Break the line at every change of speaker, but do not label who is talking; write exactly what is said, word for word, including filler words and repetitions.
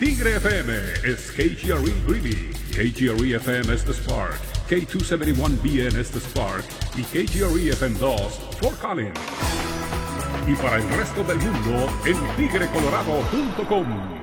Tigre F M es K G R E Greeley, K G R E F M es The Spark, K doscientos setenta y uno B N es The Spark y K G R E F M dos Fort Collins. Y para el resto del mundo en tigre colorado punto com.